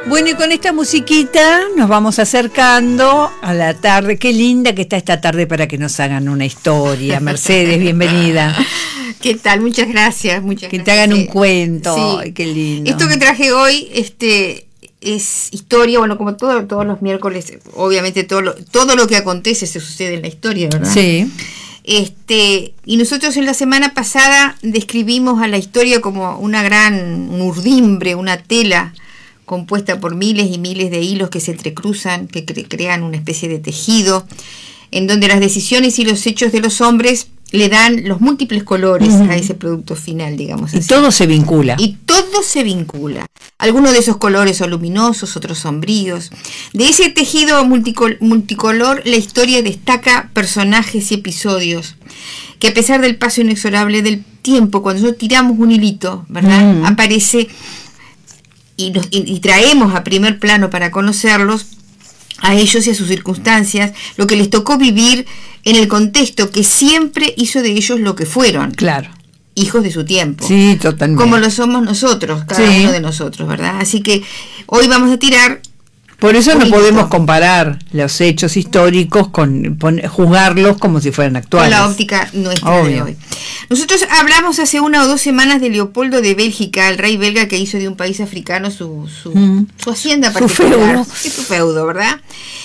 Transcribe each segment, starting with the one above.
Bueno, y con esta musiquita nos vamos acercando a la tarde. Qué linda que está esta tarde para que nos hagan una historia. Mercedes, bienvenida. ¿Qué tal? Muchas gracias. Que te hagan un cuento. Sí. Ay, qué lindo. Esto que traje hoy es historia, bueno, como todos los miércoles, obviamente todo lo que acontece se sucede en la historia, ¿verdad? Sí. Y nosotros en la semana pasada describimos a la historia como una gran urdimbre, una tela compuesta por miles y miles de hilos que se entrecruzan, que crean una especie de tejido, en donde las decisiones y los hechos de los hombres le dan los múltiples colores a ese producto final, digamos así. Y todo se vincula. Y todo se vincula. Algunos de esos colores son luminosos, otros sombríos. De ese tejido multicolor, la historia destaca personajes y episodios que, a pesar del paso inexorable del tiempo, cuando nosotros tiramos un hilito, ¿verdad? Aparece y traemos a primer plano para conocerlos, a ellos y a sus circunstancias, lo que les tocó vivir en el contexto que siempre hizo de ellos lo que fueron. Claro. Hijos de su tiempo. Sí, totalmente. Como lo somos nosotros, cada uno de nosotros, ¿verdad? Así que hoy vamos a tirar... Por eso no podemos comparar los hechos históricos con juzgarlos como si fueran actuales. Con la óptica nuestra de hoy. Nosotros hablamos hace 1 o 2 semanas de Leopoldo de Bélgica, el rey belga que hizo de un país africano su hacienda particular. Su feudo, ¿verdad?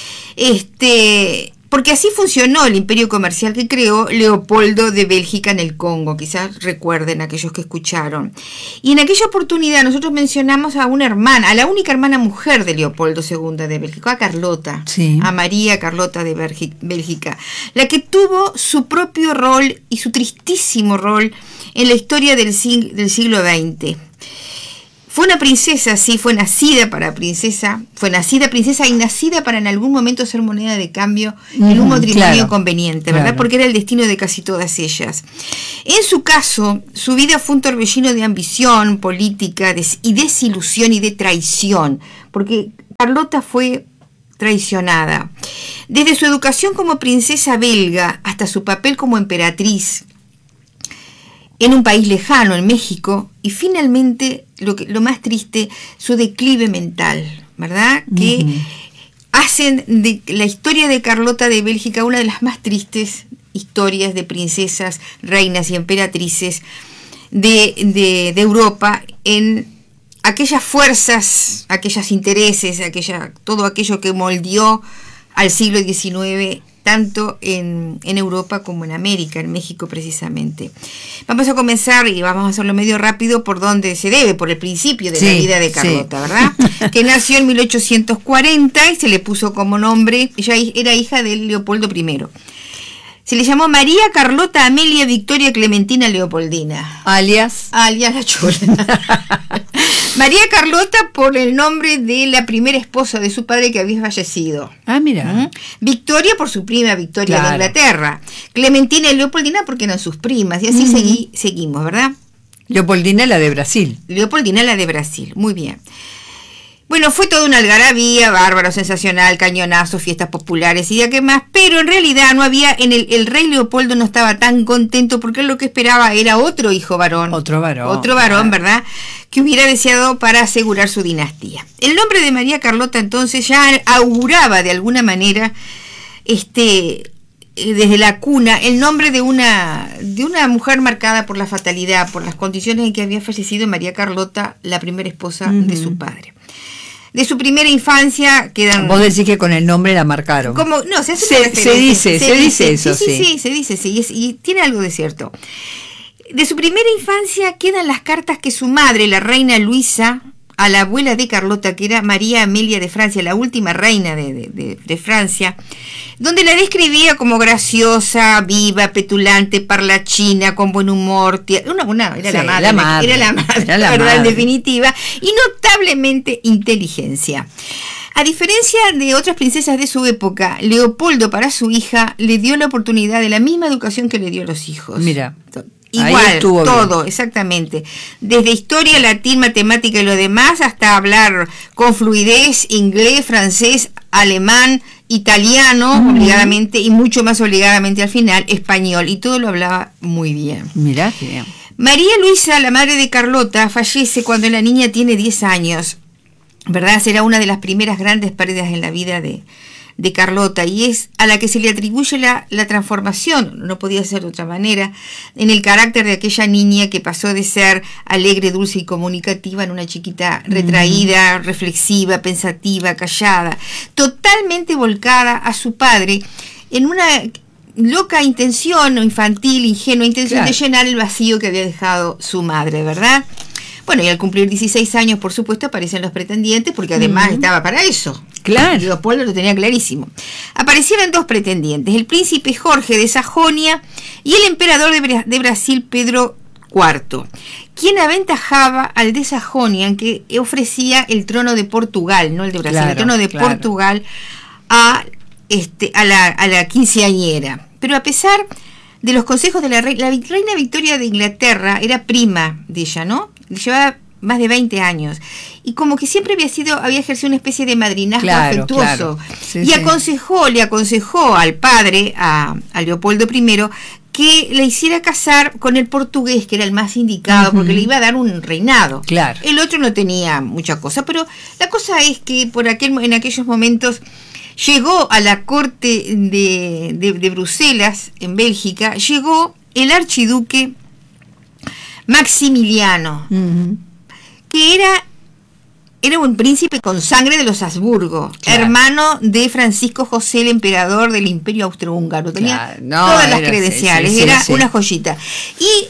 Porque así funcionó el imperio comercial que creó Leopoldo de Bélgica en el Congo, quizás recuerden aquellos que escucharon. Y en aquella oportunidad nosotros mencionamos a una hermana, a la única hermana mujer de Leopoldo II de Bélgica, a Carlota, a María Carlota de Bélgica, la que tuvo su propio rol y su tristísimo rol en la historia del siglo XX. Fue una princesa, sí, fue nacida princesa y nacida para en algún momento ser moneda de cambio en un matrimonio conveniente, ¿verdad? Claro. Porque era el destino de casi todas ellas. En su caso, su vida fue un torbellino de ambición política y desilusión y de traición, porque Carlota fue traicionada. Desde su educación como princesa belga hasta su papel como emperatriz en un país lejano, en México, y finalmente, lo más triste, su declive mental, ¿verdad? Que hacen de la historia de Carlota de Bélgica una de las más tristes historias de princesas, reinas y emperatrices de Europa, en aquellas fuerzas, aquellos intereses, todo aquello que moldeó al siglo XIX, tanto en Europa como en América, en México precisamente. Vamos a comenzar y vamos a hacerlo medio rápido por donde se debe, por el principio de la vida de Carlota, ¿verdad? Que nació en 1840 y se le puso como nombre, ella era hija de Leopoldo I. Se le llamó María Carlota Amelia Victoria Clementina Leopoldina. Alias la Chula. María Carlota por el nombre de la primera esposa de su padre que había fallecido. Ah, mira. Victoria por su prima Victoria de Inglaterra. Clementina y Leopoldina porque eran sus primas. Y así seguimos, ¿verdad? Leopoldina la de Brasil. Leopoldina la de Brasil, muy bien. Bueno, fue toda una algarabía, bárbaro, sensacional, cañonazo, fiestas populares y ya qué más, pero en realidad no había, el rey Leopoldo no estaba tan contento porque él lo que esperaba era otro hijo varón. Otro varón, ¿verdad? Que hubiera deseado para asegurar su dinastía. El nombre de María Carlota entonces ya auguraba de alguna manera, desde la cuna, el nombre de una mujer marcada por la fatalidad, por las condiciones en que había fallecido María Carlota, la primera esposa de su padre. De su primera infancia quedan... Vos decís que con el nombre la marcaron. Se dice eso, sí. Se dice, y tiene algo de cierto. De su primera infancia quedan las cartas que su madre, la reina Luisa, a la abuela de Carlota, que era María Amelia de Francia, la última reina de Francia, donde la describía como graciosa, viva, petulante, parlachina, con buen humor, era la madre, ¿verdad? En definitiva, y notablemente inteligencia. A diferencia de otras princesas de su época, Leopoldo para su hija le dio la oportunidad de la misma educación que le dio a los hijos. Mira. Igual, todo, bien. Exactamente. Desde historia, latín, matemática y lo demás, hasta hablar con fluidez inglés, francés, alemán, italiano, obligadamente, y mucho más obligadamente al final, español. Y todo lo hablaba muy bien. Mirá, qué bien. María Luisa, la madre de Carlota, fallece cuando la niña tiene 10 años. ¿verdad? Será una de las primeras grandes pérdidas en la vida de Carlota, y es a la que se le atribuye la transformación, no podía ser de otra manera, en el carácter de aquella niña que pasó de ser alegre, dulce y comunicativa en una chiquita retraída, reflexiva, pensativa, callada, totalmente volcada a su padre en una loca intención infantil, ingenua intención de llenar el vacío que había dejado su madre, ¿verdad? Bueno, y al cumplir 16 años, por supuesto, aparecen los pretendientes, porque además estaba para eso. Claro. Leopoldo lo tenía clarísimo. Aparecieron dos pretendientes, el príncipe Jorge de Sajonia y el emperador de Brasil, Pedro IV, quien aventajaba al de Sajonia, en que ofrecía el trono de Portugal, no el de Brasil, el trono de Portugal a la quinceañera. Pero a pesar de los consejos de la reina Victoria de Inglaterra, era prima de ella, ¿no? Llevaba más de 20 años, y como que siempre había ejercido una especie de madrinazgo afectuoso, y le aconsejó al padre, a Leopoldo I, que le hiciera casar con el portugués, que era el más indicado, porque le iba a dar un reinado. Claro. El otro no tenía mucha cosa, pero la cosa es que en aquellos momentos llegó a la corte de Bruselas, en Bélgica, llegó el archiduque Maximiliano, que era un príncipe con sangre de los Habsburgo, hermano de Francisco José, el emperador del Imperio Austrohúngaro. Tenía todas las credenciales, era una joyita. Y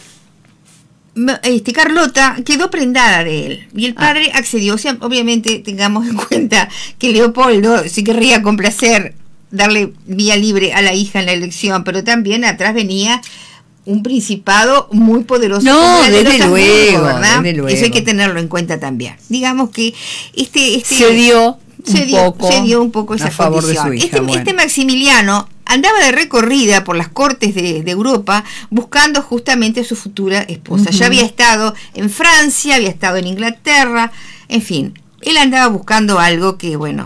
Carlota quedó prendada de él, y el padre accedió. O sea, obviamente tengamos en cuenta que Leopoldo sí querría complacer, darle vía libre a la hija en la elección, pero también atrás venía un principado muy poderoso. No, desde luego, ¿verdad? Desde luego. Eso hay que tenerlo en cuenta también. Digamos que se dio un poco esa a favor condición. De su hija, este Maximiliano andaba de recorrida por las cortes de Europa buscando justamente a su futura esposa. Ya había estado en Francia, había estado en Inglaterra, en fin, él andaba buscando algo que, bueno,